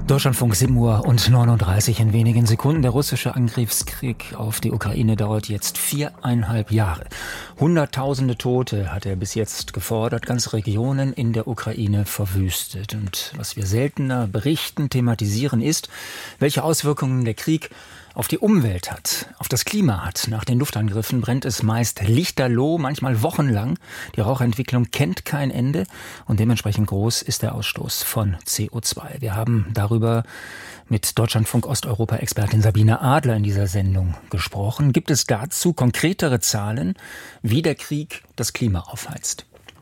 Deutschlandfunk 7:39 in wenigen Sekunden. Der russische Angriffskrieg auf die Ukraine dauert jetzt 4,5 Jahre. Hunderttausende Tote hat er bis jetzt gefordert, ganze Regionen in der Ukraine verwüstet. Und was wir seltener berichten, thematisieren ist, welche Auswirkungen der Krieg auf die Umwelt hat, auf das Klima hat. Nach den Luftangriffen brennt es meist lichterloh, manchmal wochenlang. Die Rauchentwicklung kennt kein Ende und dementsprechend groß ist der Ausstoß von CO2. Wir haben darüber mit Deutschlandfunk Osteuropa-Expertin Sabine Adler in dieser Sendung gesprochen. Gibt es dazu konkretere Zahlen, wie der Krieg das Klima aufheizt?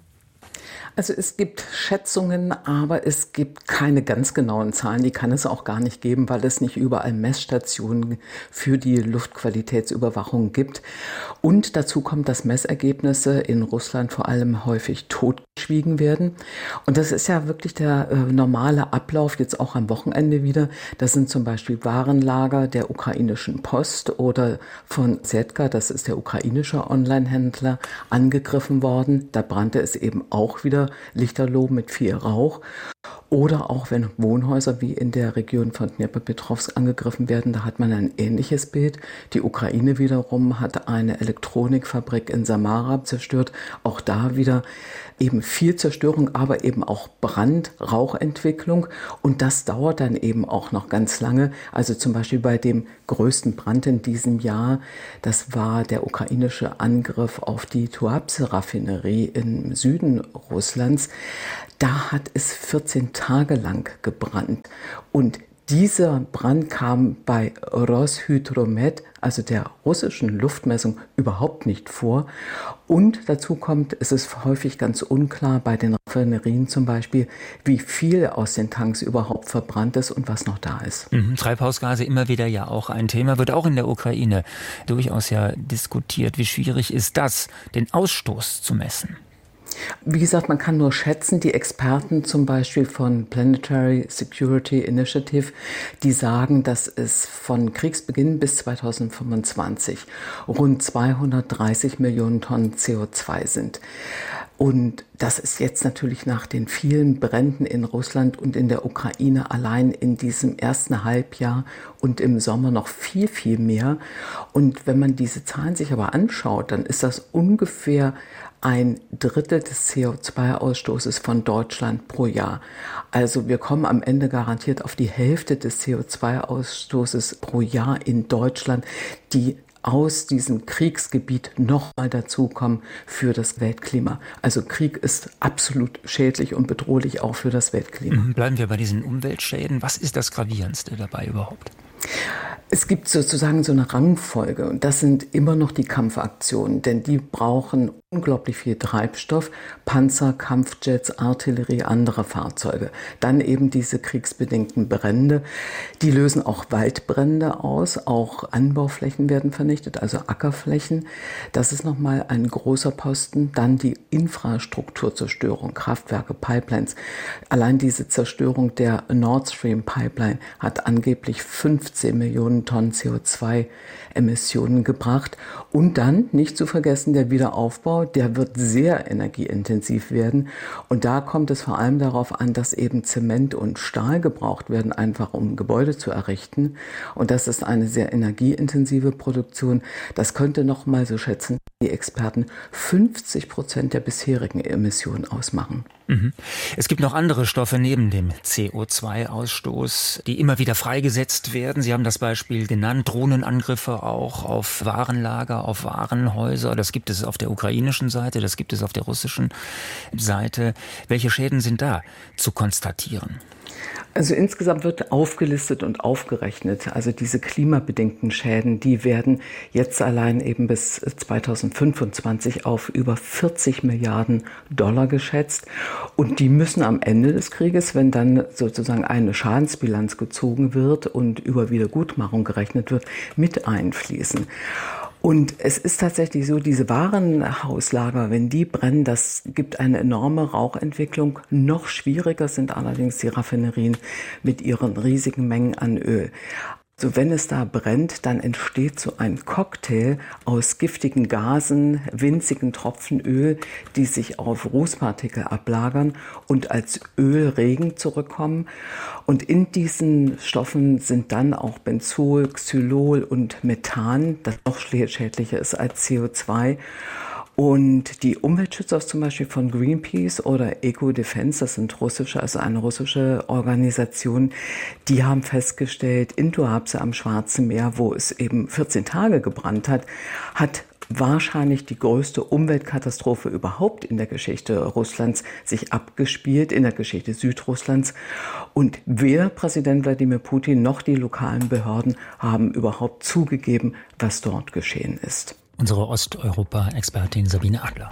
Also es gibt Schätzungen, aber es gibt keine ganz genauen Zahlen. Die kann es auch gar nicht geben, weil es nicht überall Messstationen für die Luftqualitätsüberwachung gibt. Und dazu kommt, dass Messergebnisse in Russland vor allem häufig totgeschwiegen werden. Und das ist ja wirklich der normale Ablauf, jetzt auch am Wochenende wieder. Das sind zum Beispiel Warenlager der ukrainischen Post oder von Zetka, das ist der ukrainische Online-Händler, angegriffen worden. Da brannte es eben auch wieder lichterloh mit viel Rauch. Oder auch wenn Wohnhäuser wie in der Region von Dnepropetrovsk angegriffen werden, da hat man ein ähnliches Bild. Die Ukraine wiederum hat eine Elektronikfabrik in Samara zerstört. Auch da wieder eben viel Zerstörung, aber eben auch Brand, Rauchentwicklung. Und das dauert dann eben auch noch ganz lange. Also zum Beispiel bei dem größten Brand in diesem Jahr, das war der ukrainische Angriff auf die Tuapse-Raffinerie im Süden Russlands. Da hat es 14 Tage lang gebrannt. Und dieser Brand kam bei Roshydromet, also der russischen Luftmessung, überhaupt nicht vor. Und dazu kommt, es ist häufig ganz unklar bei den Raffinerien zum Beispiel, wie viel aus den Tanks überhaupt verbrannt ist und was noch da ist. Treibhausgase immer wieder ja auch ein Thema, wird auch in der Ukraine durchaus ja diskutiert. Wie schwierig ist das, den Ausstoß zu messen? Wie gesagt, man kann nur schätzen, die Experten zum Beispiel von Planetary Security Initiative, die sagen, dass es von Kriegsbeginn bis 2025 rund 230 Millionen Tonnen CO2 sind. Und das ist jetzt natürlich nach den vielen Bränden in Russland und in der Ukraine allein in diesem ersten Halbjahr und im Sommer noch viel, viel mehr. Und wenn man diese Zahlen sich aber anschaut, dann ist das ungefähr 1/3 des CO2-Ausstoßes von Deutschland pro Jahr. Also wir kommen am Ende garantiert auf die Hälfte des CO2-Ausstoßes pro Jahr in Deutschland, die aus diesem Kriegsgebiet nochmal dazukommen für das Weltklima. Also Krieg ist absolut schädlich und bedrohlich auch für das Weltklima. Bleiben wir bei diesen Umweltschäden. Was ist das Gravierendste dabei überhaupt? Es gibt sozusagen so eine Rangfolge und das sind immer noch die Kampfaktionen, denn die brauchen unglaublich viel Treibstoff, Panzer, Kampfjets, Artillerie, andere Fahrzeuge. Dann eben diese kriegsbedingten Brände, die lösen auch Waldbrände aus, auch Anbauflächen werden vernichtet, also Ackerflächen. Das ist nochmal ein großer Posten. Dann die Infrastrukturzerstörung, Kraftwerke, Pipelines. Allein diese Zerstörung der Nord Stream Pipeline hat angeblich 15 Millionen Tonnen CO2-Emissionen gebracht. Und dann, nicht zu vergessen, der Wiederaufbau, der wird sehr energieintensiv werden. Und da kommt es vor allem darauf an, dass eben Zement und Stahl gebraucht werden, einfach um Gebäude zu errichten. Und das ist eine sehr energieintensive Produktion. Das könnte noch mal, so schätzen die Experten, 50% der bisherigen Emissionen ausmachen. Es gibt noch andere Stoffe neben dem CO2-Ausstoß, die immer wieder freigesetzt werden. Sie haben das Beispiel genannt, Drohnenangriffe auch auf Warenlager, auf Warenhäuser. Das gibt es auf der ukrainischen Seite, das gibt es auf der russischen Seite. Welche Schäden sind da zu konstatieren? Also insgesamt wird aufgelistet und aufgerechnet. Also diese klimabedingten Schäden, die werden jetzt allein eben bis 2025 auf über 40 Milliarden Dollar geschätzt. Und die müssen am Ende des Krieges, wenn dann sozusagen eine Schadensbilanz gezogen wird und über Wiedergutmachung gerechnet wird, mit einfließen. Und es ist tatsächlich so, diese Warenhauslager, wenn die brennen, das gibt eine enorme Rauchentwicklung. Noch schwieriger sind allerdings die Raffinerien mit ihren riesigen Mengen an Öl. So, wenn es da brennt, dann entsteht so ein Cocktail aus giftigen Gasen, winzigen Tropfen Öl, die sich auf Rußpartikel ablagern und als Ölregen zurückkommen. Und in diesen Stoffen sind dann auch Benzol, Xylol und Methan, das noch schädlicher ist als CO2. Und die Umweltschützer zum Beispiel von Greenpeace oder Eco-Defense, das sind eine russische Organisation, die haben festgestellt, in Tuapse am Schwarzen Meer, wo es eben 14 Tage gebrannt hat, hat wahrscheinlich die größte Umweltkatastrophe überhaupt in der Geschichte Russlands sich abgespielt, in der Geschichte Südrusslands. Und weder Präsident Wladimir Putin noch die lokalen Behörden haben überhaupt zugegeben, was dort geschehen ist. Unsere Osteuropa-Expertin Sabine Adler.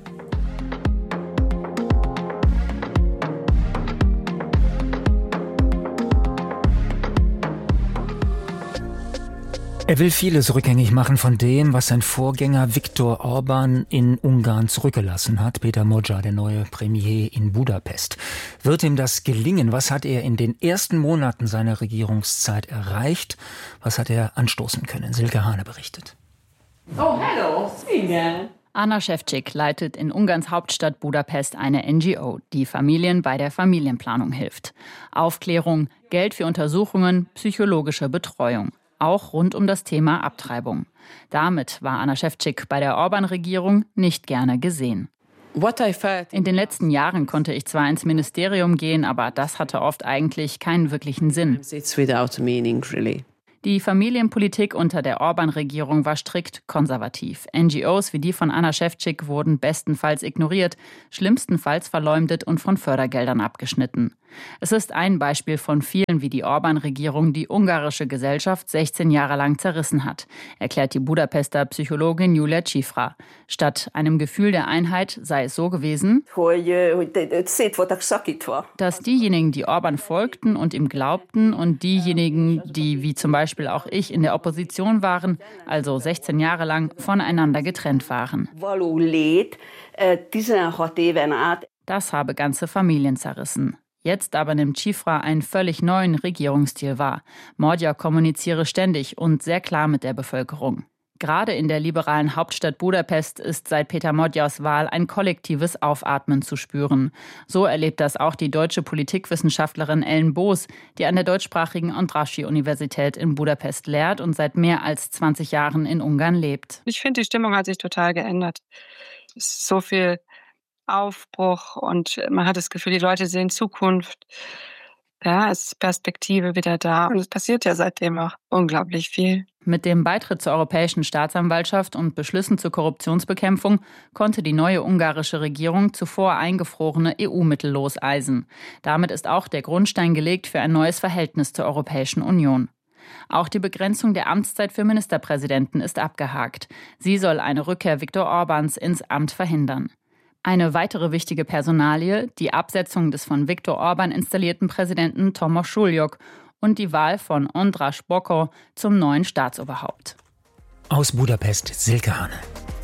Er will vieles rückgängig machen von dem, was sein Vorgänger Viktor Orban in Ungarn zurückgelassen hat. Péter Magyar, der neue Premier in Budapest. Wird ihm das gelingen? Was hat er in den ersten Monaten seiner Regierungszeit erreicht? Was hat er anstoßen können? Silke Hane berichtet. Oh, hello. Anna Šefčík leitet in Ungarns Hauptstadt Budapest eine NGO, die Familien bei der Familienplanung hilft. Aufklärung, Geld für Untersuchungen, psychologische Betreuung. Auch rund um das Thema Abtreibung. Damit war Anna Šefčík bei der Orban-Regierung nicht gerne gesehen. In den letzten Jahren konnte ich zwar ins Ministerium gehen, aber das hatte oft eigentlich keinen wirklichen Sinn. Die Familienpolitik unter der Orban-Regierung war strikt konservativ. NGOs wie die von Anna Šefčík wurden bestenfalls ignoriert, schlimmstenfalls verleumdet und von Fördergeldern abgeschnitten. Es ist ein Beispiel von vielen, wie die Orban-Regierung die ungarische Gesellschaft 16 Jahre lang zerrissen hat, erklärt die Budapester Psychologin Julia Cifra. Statt einem Gefühl der Einheit sei es so gewesen, dass diejenigen, die Orban folgten und ihm glaubten, und diejenigen, die wie zum Beispiel auch ich in der Opposition waren, also 16 Jahre lang voneinander getrennt waren. Das habe ganze Familien zerrissen. Jetzt aber nimmt Cifra einen völlig neuen Regierungsstil wahr. Magyar kommuniziere ständig und sehr klar mit der Bevölkerung. Gerade in der liberalen Hauptstadt Budapest ist seit Péter Magyars Wahl ein kollektives Aufatmen zu spüren. So erlebt das auch die deutsche Politikwissenschaftlerin Ellen Boos, die an der deutschsprachigen Andrássy-Universität in Budapest lehrt und seit mehr als 20 Jahren in Ungarn lebt. Ich finde, die Stimmung hat sich total geändert. Es ist so viel Aufbruch und man hat das Gefühl, die Leute sehen Zukunft. Ja, es ist Perspektive wieder da. Und es passiert ja seitdem auch unglaublich viel. Mit dem Beitritt zur Europäischen Staatsanwaltschaft und Beschlüssen zur Korruptionsbekämpfung konnte die neue ungarische Regierung zuvor eingefrorene EU-Mittel loseisen. Damit ist auch der Grundstein gelegt für ein neues Verhältnis zur Europäischen Union. Auch die Begrenzung der Amtszeit für Ministerpräsidenten ist abgehakt. Sie soll eine Rückkehr Viktor Orbáns ins Amt verhindern. Eine weitere wichtige Personalie, die Absetzung des von Viktor Orban installierten Präsidenten Tomasz Suljok und die Wahl von András Bokor zum neuen Staatsoberhaupt. Aus Budapest, Silke Hane.